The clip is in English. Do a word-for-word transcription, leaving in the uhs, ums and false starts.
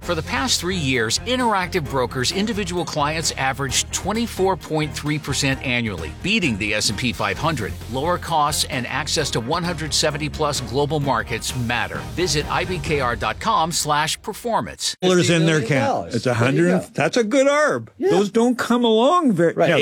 For the past three years, Interactive Brokers individual clients averaged twenty-four point three percent annually, beating the S and P five hundred. Lower costs and access to one hundred seventy plus global markets matter. Visit I B K R dot com slash performance. Dollars in their account. It's a hundred. That's a good arb. Yeah. Those don't come along very. Right. Now,